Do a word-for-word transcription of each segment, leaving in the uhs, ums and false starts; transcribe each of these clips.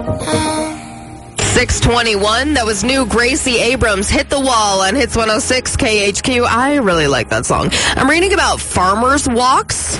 six twenty-one, that was new Gracie Abrams, Hit the Wall on Hits one oh six K H Q. I really like that song. I'm reading about farmers' walks.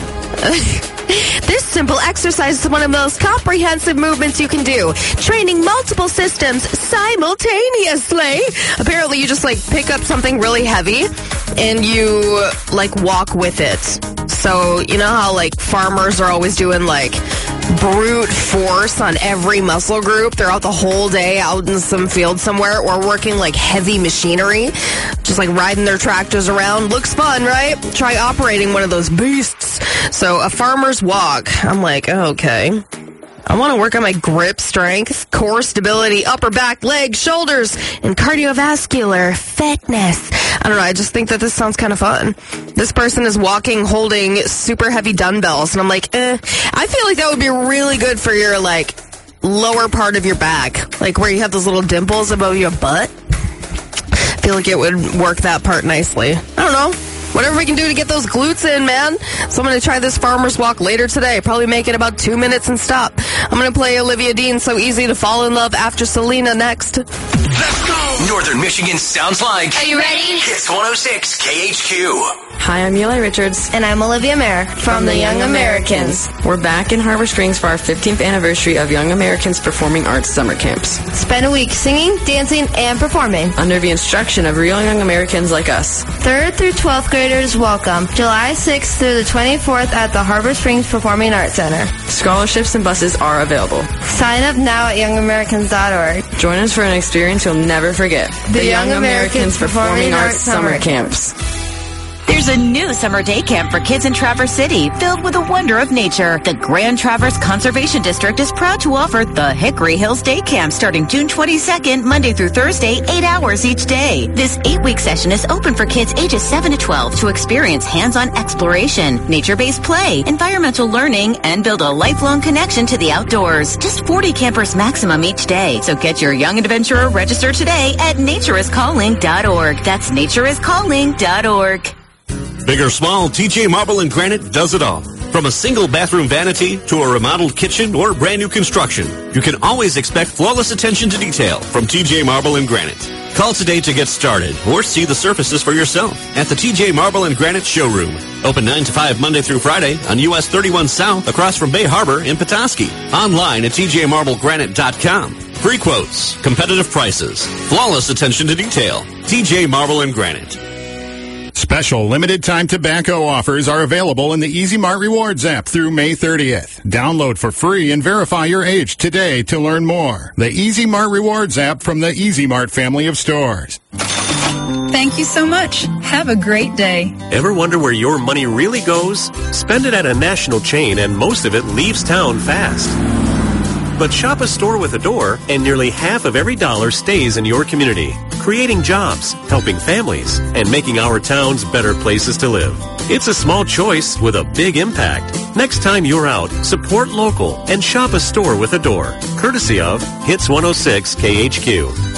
This simple exercise is one of the most comprehensive movements you can do, training multiple systems simultaneously. Apparently, you just, like, pick up something really heavy and you, like, walk with it. So, you know how, like, farmers are always doing, like, brute force on every muscle group throughout the whole day out in some field somewhere, or working, like, heavy machinery, just, like, riding their tractors around. Looks fun, right? Try operating one of those beasts. So, a farmer's walk. I'm like, okay. I want to work on my grip strength, core stability, upper back, legs, shoulders, and cardiovascular fitness. I don't know, I just think that this sounds kind of fun. This person is walking holding super heavy dumbbells, and I'm like, eh. I feel like that would be really good for your, like, lower part of your back, like where you have those little dimples above your butt. I feel like it would work that part nicely. I don't know. Whatever we can do to get those glutes in, man. So I'm going to try this farmer's walk later today. Probably make it about two minutes and stop. I'm going to play Olivia Dean, So Easy to Fall in Love, after Selena next. Let's go! Northern Michigan sounds like... Are you ready? Hits one oh six K H Q. Hi, I'm Eli Richards. And I'm Olivia Mayer from, from the Young Americans. Americans. We're back in Harbor Springs for our fifteenth anniversary of Young Americans Performing Arts Summer Camps. Spend a week singing, dancing, and performing under the instruction of real Young Americans like us. Third through twelfth graders welcome. July sixth through the twenty-fourth at the Harbor Springs Performing Arts Center. Scholarships and buses are available. Sign up now at young americans dot org. Join us for an experience you'll never forget. The, the Young, Young Americans, Americans Performing, Performing Arts Summer, Summer Camps. There's a new summer day camp for kids in Traverse City, filled with the wonder of nature. The Grand Traverse Conservation District is proud to offer the Hickory Hills Day Camp starting June twenty-second, Monday through Thursday, eight hours each day. This eight-week session is open for kids ages seven to twelve to experience hands-on exploration, nature-based play, environmental learning, and build a lifelong connection to the outdoors. Just forty campers maximum each day. So get your young adventurer registered today at nature is calling dot org. That's nature is calling dot org. Big or small, T J Marble and Granite does it all. From a single bathroom vanity to a remodeled kitchen or brand new construction, you can always expect flawless attention to detail from T J Marble and Granite. Call today to get started or see the surfaces for yourself at the T J Marble and Granite showroom. Open nine to five Monday through Friday on U S thirty-one South across from Bay Harbor in Petoskey. Online at T J marble granite dot com. Free quotes, competitive prices, flawless attention to detail. T J Marble and Granite. Special limited-time tobacco offers are available in the Easy Mart Rewards app through May thirtieth. Download for free and verify your age today to learn more. The Easy Mart Rewards app from the Easy Mart family of stores. Thank you so much. Have a great day. Ever wonder where your money really goes? Spend it at a national chain and most of it leaves town fast. But shop a store with a door, and nearly half of every dollar stays in your community, creating jobs, helping families, and making our towns better places to live. It's a small choice with a big impact. Next time you're out, support local and shop a store with a door, courtesy of Hits one oh six K H Q.